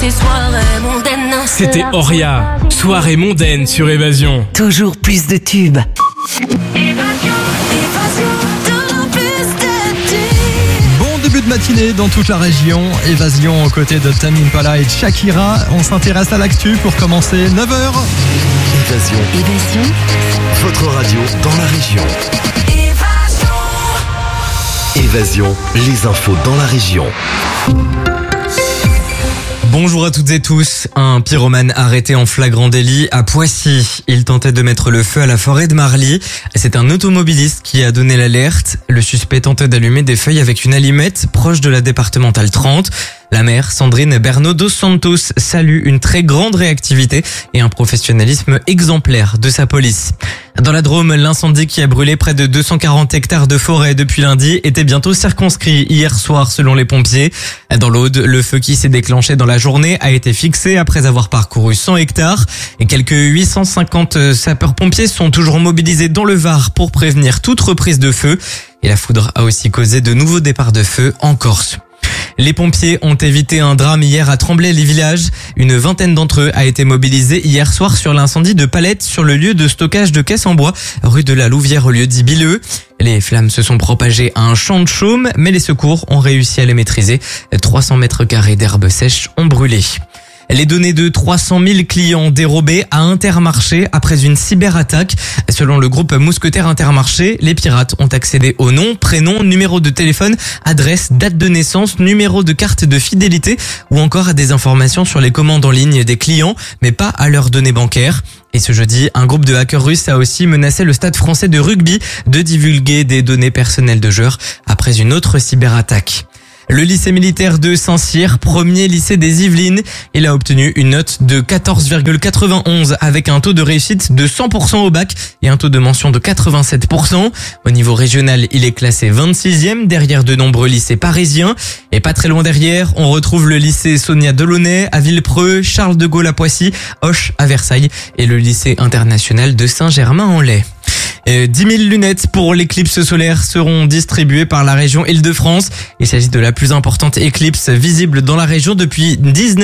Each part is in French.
ces soirées mondaines. C'était Oria, soirée mondaine sur Évasion. Toujours plus de tubes. Bon début de matinée dans toute la région. Évasion aux côtés de Tame Impala et Shakira. On s'intéresse à l'actu pour commencer 9h. Évasion. Votre radio dans la région. Évasion, les infos dans la région. Bonjour à toutes et tous. Un pyromane arrêté en flagrant délit à Poissy. Il tentait de mettre le feu à la forêt de Marly. C'est un automobiliste qui a donné l'alerte. Le suspect tentait d'allumer des feuilles avec une allumette proche de la départementale 30. La maire, Sandrine Bernaud dos Santos, salue une très grande réactivité et un professionnalisme exemplaire de sa police. Dans la Drôme, l'incendie qui a brûlé près de 240 hectares de forêt depuis lundi était bientôt circonscrit hier soir selon les pompiers. Dans l'Aude, le feu qui s'est déclenché dans la journée a été fixé après avoir parcouru 100 hectares. Et quelques 850 sapeurs-pompiers sont toujours mobilisés dans le Var pour prévenir toute reprise de feu. Et la foudre a aussi causé de nouveaux départs de feu en Corse. Les pompiers ont évité un drame hier à Tremblay-les-Villages. Une vingtaine d'entre eux a été mobilisée hier soir sur l'incendie de palettes sur le lieu de stockage de caisses en bois, rue de la Louvière au lieu dit Billeux. Les flammes se sont propagées à un champ de chaume, mais les secours ont réussi à les maîtriser. 300 mètres carrés d'herbes sèches ont brûlé. Les données de 300 000 clients dérobées à Intermarché après une cyberattaque. Selon le groupe Mousquetaire Intermarché, les pirates ont accédé au nom, prénom, numéro de téléphone, adresse, date de naissance, numéro de carte de fidélité ou encore à des informations sur les commandes en ligne des clients, mais pas à leurs données bancaires. Et ce jeudi, un groupe de hackers russes a aussi menacé le Stade français de rugby de divulguer des données personnelles de joueurs après une autre cyberattaque. Le lycée militaire de Saint-Cyr, premier lycée des Yvelines, il a obtenu une note de 14,91 avec un taux de réussite de 100% au bac et un taux de mention de 87%. Au niveau régional, il est classé 26e derrière de nombreux lycées parisiens. Et pas très loin derrière, on retrouve le lycée Sonia Delaunay à Villepreux, Charles de Gaulle à Poissy, Auch à Versailles et le lycée international de Saint-Germain-en-Laye. 10 000 lunettes pour l'éclipse solaire seront distribuées par la région Île-de-France. Il s'agit de la plus importante éclipse visible dans la région depuis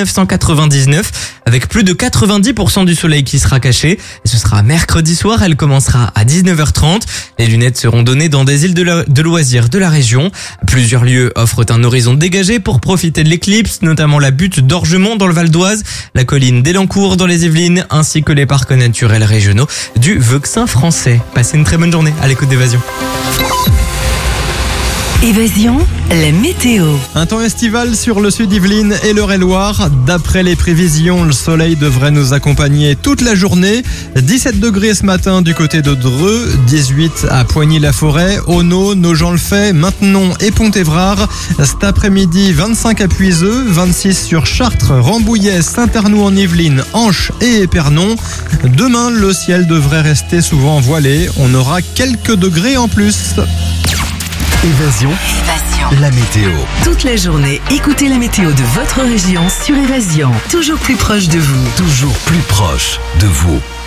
1999, avec plus de 90% du soleil qui sera caché. Ce sera mercredi soir, elle commencera à 19h30. Les lunettes seront données dans des îles de loisirs de la région. Plusieurs lieux offrent un horizon dégagé pour profiter de l'éclipse, notamment la butte d'Orgemont dans le Val d'Oise, la colline d'Elancourt dans les Yvelines, ainsi que les parcs naturels régionaux du Vexin français. Passez une très bonne journée à l'écoute d'Évasion. Évasion, la météo. Un temps estival sur le sud Yvelines et l'Eure-et-Loire. D'après les prévisions, le soleil devrait nous accompagner toute la journée. 17 degrés ce matin du côté de Dreux, 18 à Poigny-la-Forêt, Auneau, Nogent-le-Fait, Maintenon et Pont-Évrard. Cet après-midi, 25 à Puiseux, 26 sur Chartres, Rambouillet, Saint-Arnoux en Yvelines, Anche et Épernon. Demain, le ciel devrait rester souvent voilé. On aura quelques degrés en plus. Évasion. La météo. Toute la journée, écoutez la météo de votre région sur Évasion. Toujours plus proche de vous. Toujours plus proche de vous.